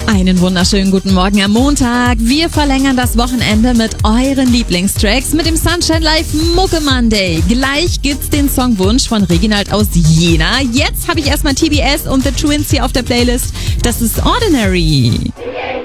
Einen wunderschönen guten Morgen am Montag. Wir verlängern das Wochenende mit euren Lieblingstracks mit dem Sunshine Live Mucke Monday. Gleich gibt's den Songwunsch von Reginald aus Jena. Jetzt habe ich erstmal TBS und The Twins hier auf der Playlist. Das ist Ordinary.